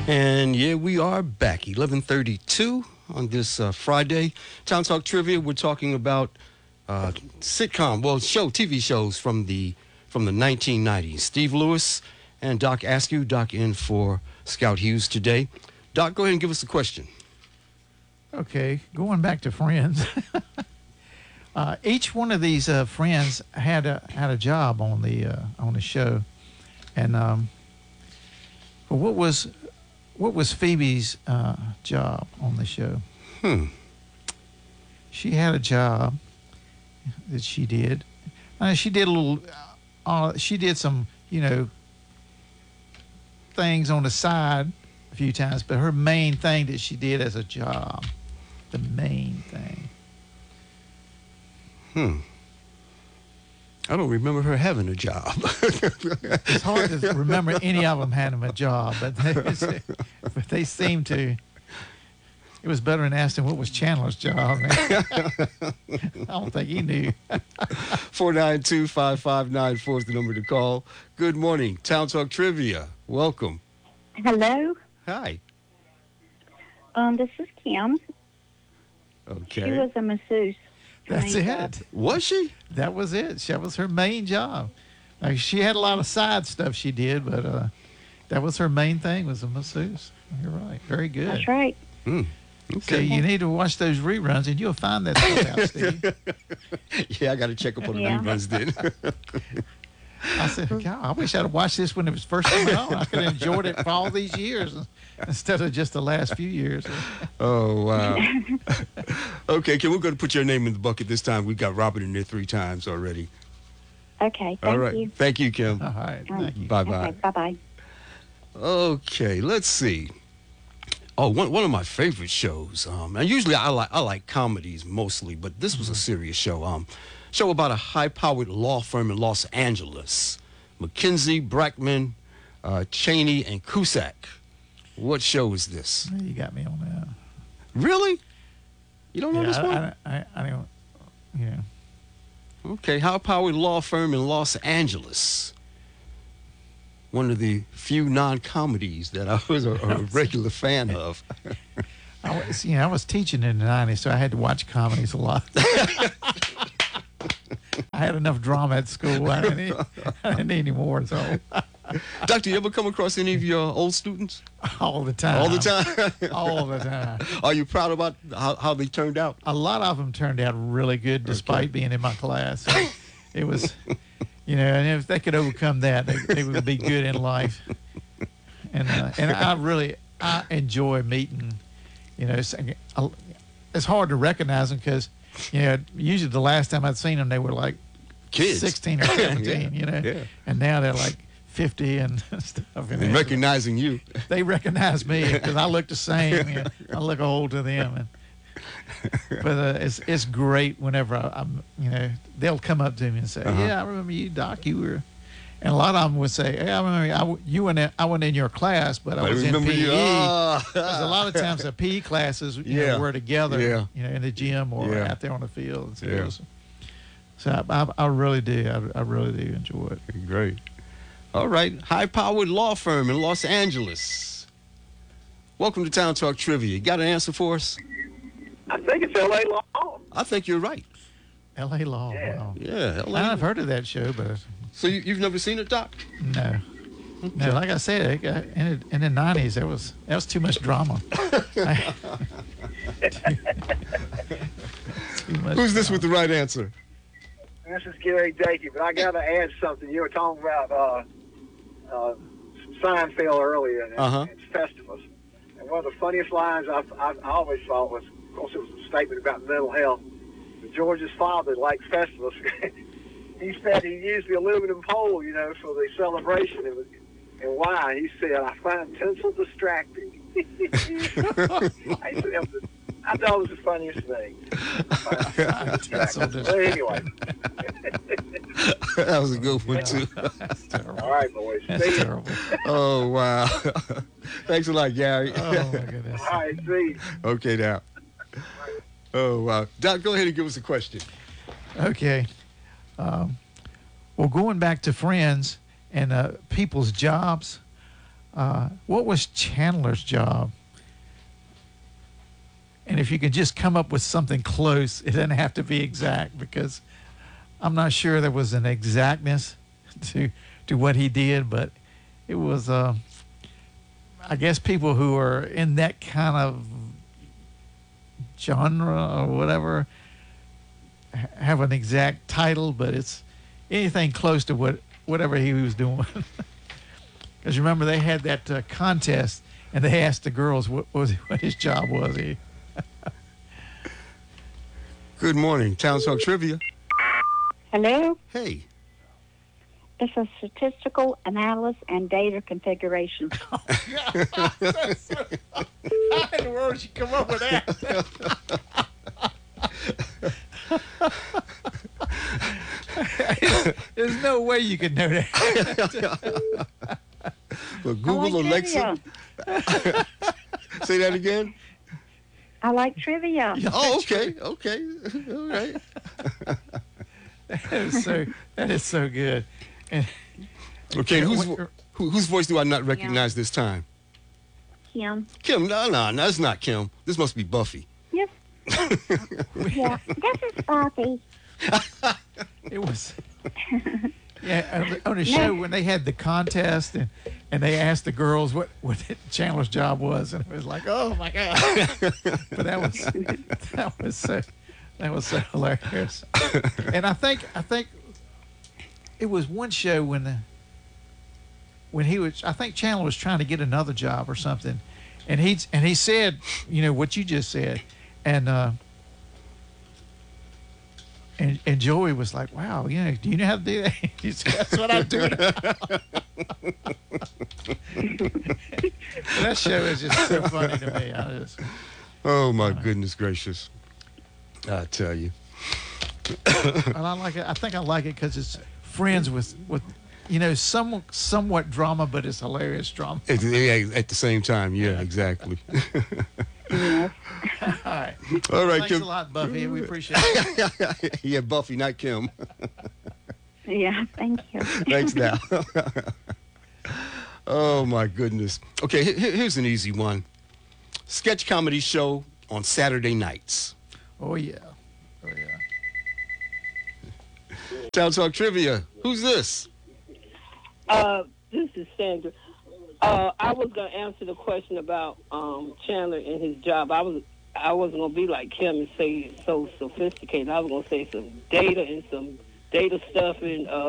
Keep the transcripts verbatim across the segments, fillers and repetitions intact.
And yeah, we are back, eleven thirty-two on this uh, Friday. Town Talk Trivia, we're talking about uh, sitcom, well, show, T V shows from the from the nineteen nineties. Steve Lewis and Doc Askew. Doc in for Scout Hughes today. Doc, go ahead and give us a question. Okay, going back to Friends. uh, each one of these uh, friends had a had a job on the uh, on the show, and um, well, what was what was Phoebe's uh, job on the show? Hmm. She had a job that she did. Uh, she did a little. Uh, she did some, you know, things on the side a few times, but her main thing that she did as a job, the main thing. Hmm. I don't remember her having a job. It's hard to remember any of them having a job, but they, but they seem to. It was better than asking what was Chandler's job. I don't think he knew. four nine two, five five nine four is the number to call. Good morning. Town Talk Trivia. Welcome. Hello. Hi. Um, this is Kim. Okay. She was a masseuse. That's trained it. up. Was she? That was it. That was her main job. Like, she had a lot of side stuff she did, but uh, that was her main thing, was a masseuse. You're right. Very good. That's right. Hmm. So Okay. you need to watch those reruns, and you'll find that stuff out, Steve. Yeah, I got to check up on the Yeah. reruns then. I said, God, I wish I'd have watched this when it was first coming on. I could have enjoyed it for all these years instead of just the last few years. Oh, wow. Okay, Kim, we're going to put your name in the bucket this time. We've got Robert in there three times already. Okay. Thank All right. you. Thank you, Kim. All right. Thank you. Bye-bye. Okay, bye-bye. Okay, let's see. Oh, one one of my favorite shows. Um, and usually I like I like comedies mostly, but this was a serious show. Um, show about a high-powered law firm in Los Angeles. McKinsey, Brackman, uh, Cheney, and Cusack. What show is this? You got me on that. Really? You don't know Yeah, this I, one? I, I, I don't, yeah. Okay, high-powered law firm in Los Angeles. One of the few non-comedies that I was a, a regular fan of. I was, you know, I was teaching in the nineties, so I had to watch comedies a lot. I had enough drama at school. I didn't need, I didn't need any more, so Doctor, you ever come across any of your old students? all the time. All the time? All the time. Are you proud about how, how they turned out? A lot of them turned out really good despite Okay. being in my class. So it was, you know, and if they could overcome that, they, they would be good in life. And uh, and I really, I enjoy meeting, you know, it's, it's hard to recognize them because, you know, usually the last time I'd seen them, they were like Kids. sixteen or seventeen, Yeah, you know, yeah. and now they're like fifty and stuff. And And recognizing you. they recognize me because I look the same. You know, I look old to them, and but uh, it's it's great whenever I, I'm, you know, they'll come up to me and say, Uh-huh. "Yeah, I remember you, Doc. You were," and a lot of them would say, "Hey, I remember I, w- you went in, I went in your class, but I I was in remember P E." you. Ah. Because a lot of times the P E classes, you Yeah. know, were together, Yeah. you know, in the gym or Yeah. out there on the field. So, it Yeah. was- so I, I, I really do, I, I really do enjoy it. Great. All right. High-powered law firm in Los Angeles. Welcome to Town Talk Trivia. You got an answer for us? I think it's L A Law. I think you're right. L A Law. Yeah. Wow. Yeah. L A. I've heard of that show, but So you, you've never seen it, Doc? no. No, like I said, it got, in, the, in the nineties, there was that was too much drama. Too much Who's this drama. with the right answer? This is Gary Dakey, but I got to add something. You were talking about uh, uh, Seinfeld earlier and, Uh-huh. and Festivus. And one of the funniest lines I've, I've I always thought was, of course, it was a statement about mental health. But George's father liked Festivus. He said he used the aluminum pole, you know, for the celebration. It was, and why? He said, I find tinsel distracting. I, said, that was, I thought it was the funniest thing. Tinsel But anyway, That was a good one, too. That's terrible. all right, boys. That's See you. terrible. Oh, wow. Thanks a lot, Gary. Oh my goodness. All right, see you. Okay, now. Oh, wow. Doc, go ahead and give us a question. Okay. Um, well, going back to Friends and uh, people's jobs, Uh, what was Chandler's job? And if you can just come up with something close, it doesn't have to be exact, because I'm not sure there was an exactness to to what he did, but it was, uh, I guess, people who are in that kind of genre or whatever ha- have an exact title, but it's anything close to what whatever he was doing. Because remember, they had that uh, contest, and they asked the girls what was what his job was. He, Good morning, Town Talk Trivia. Hello. Hey. This is statistical analysis and data configuration. How in the world did you come up with that? There's no way you could know that. Well, Google, I like Alexa. trivia. Say that again. I like trivia. Oh, okay, okay, all right. That is so. That is so good. And, Okay, Yeah, whose what- vo- who, whose voice do I not recognize this time? Kim. Kim? No, no, no, that's not Kim. This must be Buffy. Yes. Yeah. This is Buffy. it was. Yeah, on the, on the show when they had the contest and, and they asked the girls what, what Chandler's job was, and it was like, oh my god! But that was that was so that was so hilarious. And I think I think it was one show when the when he was I think Chandler was trying to get another job or something, and he and he said, you know what you just said, and. uh And, and Joey was like, wow, you know, do you know how to do that? He said, that's what I'm doing. That show is just so funny to me. I just, Oh my goodness gracious! I tell you. and I like it. I think I like it because it's friends with, with, you know, some, somewhat drama, but it's hilarious drama. At, yeah, at the same time, yeah, exactly. Yes. All right. All right, Thanks Kim. a lot, Buffy. We appreciate it. Yeah, Buffy, not Kim. Yeah, thank you. Thanks now. Oh my goodness. Okay, he- he- here's an easy one. Sketch comedy show on Saturday nights. Oh, yeah. Oh, yeah. Town Talk Trivia. Who's this? Uh, this is Sandra. Uh, I was gonna answer the question about um, Chandler and his job. I was I wasn't gonna be like him and say it's so sophisticated. I was gonna say some data and some data stuff and uh,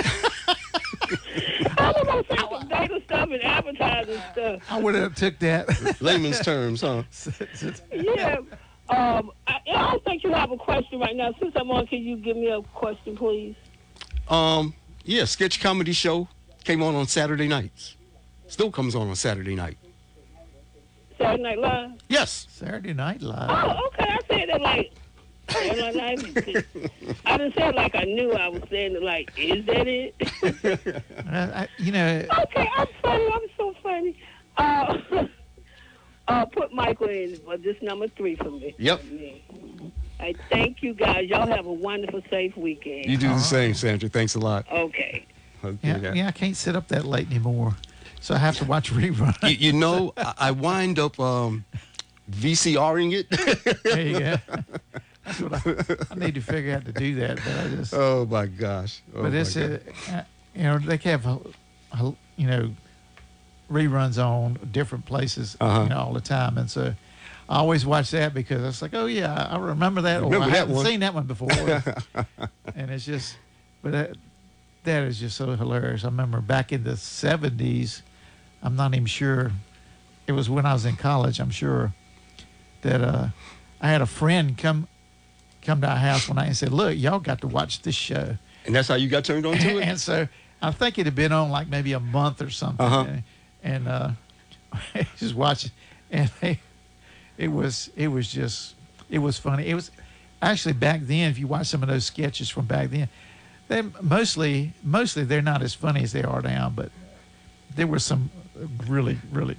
I was gonna say some data stuff and advertising stuff. I would have took that. Layman's terms, huh? Yeah. Um, I, I don't think you have a question right now. Since I'm on, can you give me a question, please? Um, yeah, sketch comedy show came on on Saturday nights. Still comes on on Saturday night. Saturday Night Live. Yes. Saturday Night Live. Oh, okay. I said it like. Saturday Night Live. I didn't say it like I knew. I was saying it like, is that it? I, I, you know, Okay, I'm funny. I'm so funny. Uh, uh, put Michael in, but this number three for me. Yep. I thank you guys. Y'all have a wonderful, safe weekend. You do the same, Sandra. Thanks a lot. Okay. Okay, yeah, yeah, I can't sit up that late anymore, so I have to watch reruns. You, you know, I, I wind up um, VCRing it. There you go. That's what I, I need to figure out to do that, but I just. Oh my gosh! Oh but my it's God. a, uh, you know, they have, uh, uh, you know, reruns on different places, Uh-huh. you know, all the time, and so I always watch that because it's like, oh yeah, I remember that, Remember or I that haven't one. seen that one before, and it's just, but that, that is just so hilarious. I remember back in the seventies, I'm not even sure, it was when I was in college, I'm sure, that uh, I had a friend come come to our house one night and said, look, y'all got to watch this show. And that's how you got turned on to it. And so I think it had been on like maybe a month or something. Uh-huh. And, and uh, just watching, and they, it was it was just it was funny. It was actually back then. If you watch some of those sketches from back then, they mostly mostly they're not as funny as they are now, but there were some really really.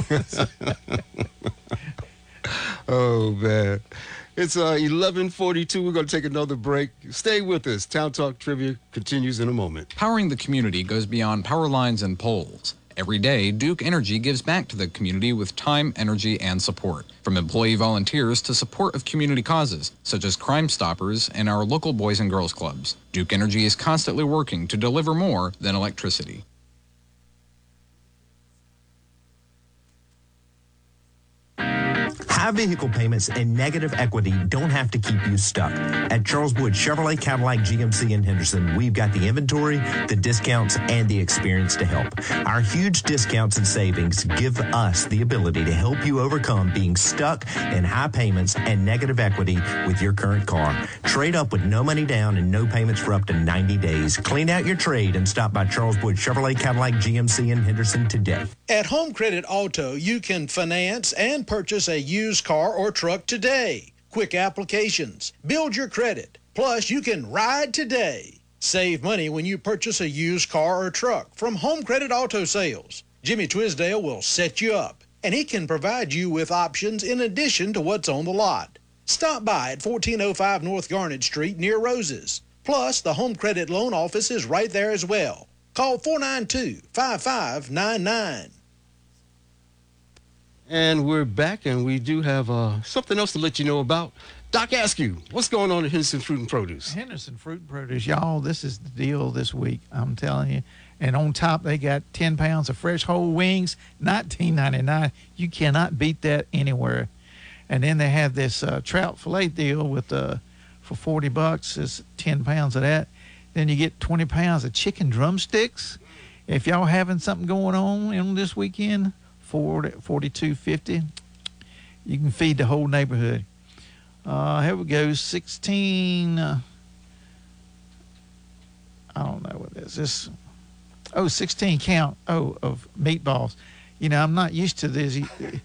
Oh man, it's uh, eleven forty-two. We're going to take another break. Stay with us. Town Talk Trivia continues in a moment. Powering the community goes beyond power lines and poles. Every day, Duke Energy gives back to the community with time, energy, and support. From employee volunteers to support of community causes, such as Crime Stoppers and our local Boys and Girls Clubs. Duke Energy is constantly working to deliver more than electricity. High vehicle payments and negative equity don't have to keep you stuck. At Charles Wood Chevrolet Cadillac G M C in Henderson, we've got the inventory, the discounts, and the experience to help. Our huge discounts and savings give us the ability to help you overcome being stuck in high payments and negative equity with your current car. Trade up with no money down and no payments for up to ninety days. Clean out your trade and stop by Charles Wood Chevrolet Cadillac G M C in Henderson today. At Home Credit Auto, you can finance and purchase a used car or truck today. Quick applications. Build your credit. Plus, you can ride today. Save money when you purchase a used car or truck from Home Credit Auto Sales. Jimmy Twisdale will set you up, and he can provide you with options in addition to what's on the lot. Stop by at fourteen oh five North Garnet Street near Roses. Plus, the Home Credit Loan Office is right there as well. Call four nine two, five five nine nine. And we're back, and we do have uh, something else to let you know about. Doc Askew, what's going on at Henderson Fruit and Produce? Henderson Fruit and Produce, y'all, this is the deal this week, I'm telling you. And on top, they got ten pounds of fresh whole wings, nineteen ninety-nine. You cannot beat that anywhere. And then they have this uh, trout fillet deal with uh, for forty bucks. It's ten pounds of that. Then you get twenty pounds of chicken drumsticks. If y'all having something going on in this weekend, forty-two fifty. You can feed the whole neighborhood. Uh, here we go. sixteen. Uh, I don't know what this is. Oh, sixteen count. Oh, of meatballs. You know, I'm not used to this,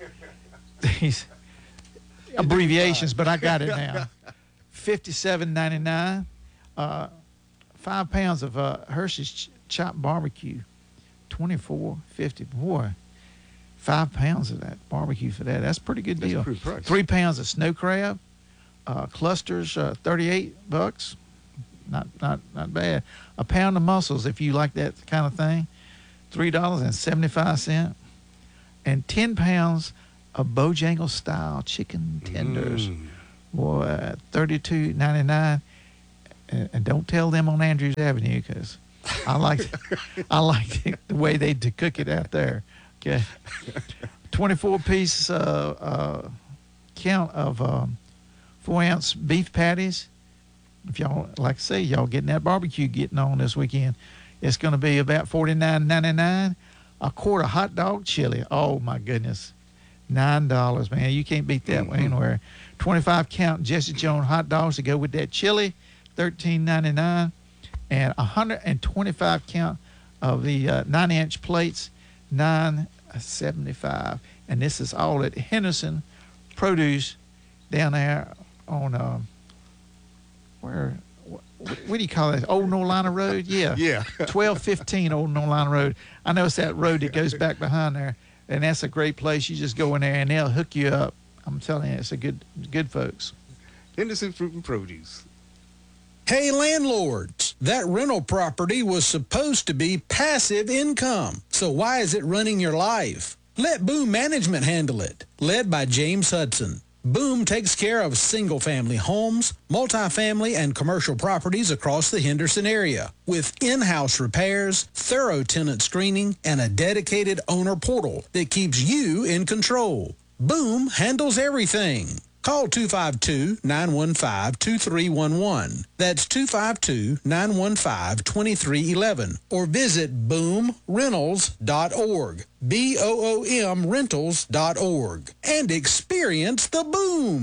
these abbreviations, but I got it now. fifty-seven ninety-nine. Uh, five pounds of uh, Hershey's ch- chopped barbecue. twenty-four fifty. Boy. Five pounds of that barbecue for that. That's a pretty good deal. That's pretty Three pounds of snow crab, uh, clusters, uh, thirty-eight bucks. Not not not bad. A pound of mussels if you like that kind of thing. Three dollars and seventy-five cents. And ten pounds of Bojangles style chicken tenders. Mm. Boy, thirty-two ninety-nine. And, and don't tell them on Andrews Avenue because I like I like the, the way they d- cook it out there. Okay, twenty-four piece uh, uh, count of um, four ounce beef patties. If y'all, like I say, y'all getting that barbecue getting on this weekend, it's going to be about forty-nine ninety-nine. A quart of hot dog chili. Oh my goodness, nine dollars, man. You can't beat that mm-hmm. anywhere. twenty-five count Jesse Jones hot dogs to go with that chili, thirteen ninety-nine, and one hundred twenty-five count of the uh, nine inch plates. nine seventy-five, and this is all at Henderson Produce down there on uh, where what, what do you call it? Old Norlina Road? Yeah, yeah. twelve fifteen Old Norlina Road. I know it's that road that goes back behind there, and that's a great place. You just go in there and they'll hook you up. I'm telling you, it's a good, good folks. Henderson Fruit and Produce. Hey, landlords, that rental property was supposed to be passive income. So why is it running your life? Let Boom Management handle it. Led by James Hudson. Boom takes care of single-family homes, multifamily, and commercial properties across the Henderson area with in-house repairs, thorough tenant screening, and a dedicated owner portal that keeps you in control. Boom handles everything. Call two five two, nine one five, two three one one. That's two five two, nine one five, two three one one. Or visit boom rentals dot org. B O O M rentals dot org. And experience the boom.